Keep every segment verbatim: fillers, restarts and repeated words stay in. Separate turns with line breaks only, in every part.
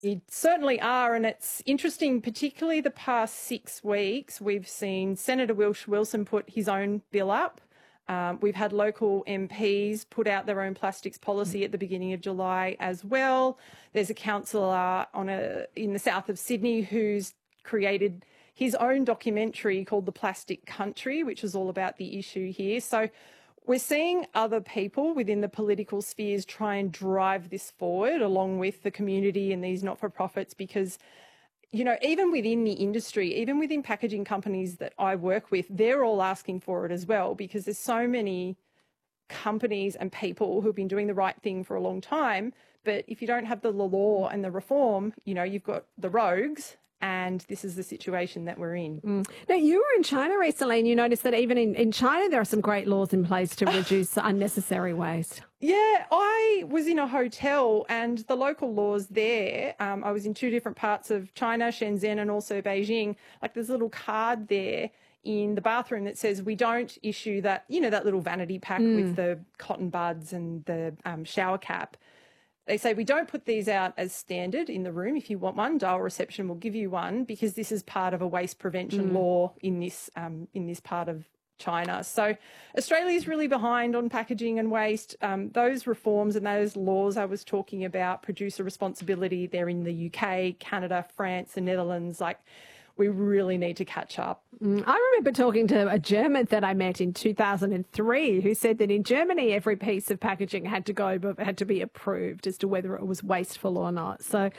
You certainly are, and it's interesting, particularly the past six weeks, we've seen Senator Wilsh Wilson put his own bill up. Um, we've had local M Ps put out their own plastics policy at the beginning of July as well. There's a councillor on a, in the south of Sydney who's created his own documentary called The Plastic Country, which is all about the issue here. So we're seeing other people within the political spheres try and drive this forward along with the community and these not-for-profits because, you know, even within the industry, even within packaging companies that I work with, they're all asking for it as well because there's so many companies and people who've been doing the right thing for a long time. But if you don't have the law and the reform, you know, you've got the rogues. And this is the situation that we're in.
Mm. Now, you were in China recently and you noticed that even in, in China there are some great laws in place to reduce unnecessary waste.
Yeah, I was in a hotel and the local laws there, um, I was in two different parts of China, Shenzhen and also Beijing. Like there's a little card there in the bathroom that says we don't issue that, you know, that little vanity pack mm. with the cotton buds and the um, shower cap. They say we don't put these out as standard in the room. If you want one, dial reception will give you one because this is part of a waste prevention mm. law in this um, in this part of China. So Australia is really behind on packaging and waste. Um, those reforms and those laws I was talking about, producer responsibility, they're in the U K, Canada, France, the Netherlands. Like we really need to catch up.
Mm, I remember talking to a German that I met in two thousand three who said that in Germany every piece of packaging had to go, but had to be approved as to whether it was wasteful or not. So,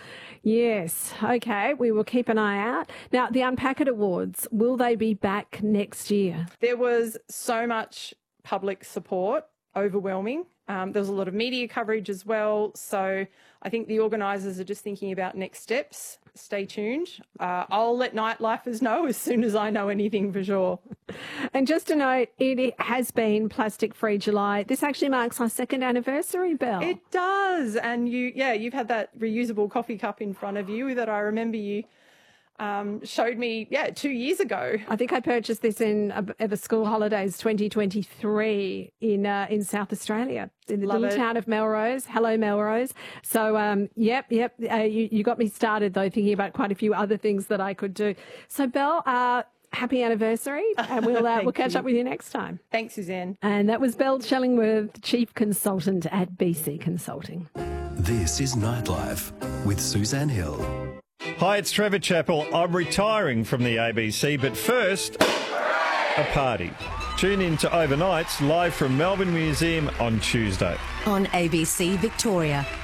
yes, okay, we will keep an eye out. Now, the Unpack It Awards, will they be back next year?
There was so much public support, overwhelming. Um, there was a lot of media coverage as well. So I think the organisers are just thinking about next steps. Stay tuned. Uh, I'll let Nightlifers know as soon as I know anything for sure.
And just to note, it has been Plastic Free July. This actually marks our second anniversary, Belle.
It does. And you, yeah, you've had that reusable coffee cup in front of you that I remember you Um, showed me, yeah, two years ago.
I think I purchased this in uh, the school holidays twenty twenty-three in uh, in South Australia, in the
Love
little
it.
town of Melrose. Hello, Melrose. So, um, yep, yep. Uh, you, you got me started, though, thinking about quite a few other things that I could do. So, Belle, uh, happy anniversary, and we'll, uh, we'll catch
you.
up with you next time.
Thanks, Suzanne.
And that was Belle Shellingworth, Chief Consultant at B C Consulting.
This is Nightlife with Suzanne Hill.
Hi, it's Trevor Chappell. I'm retiring from the A B C, but first, a party. Tune in to Overnights live from Melbourne Museum on Tuesday.
On A B C Victoria.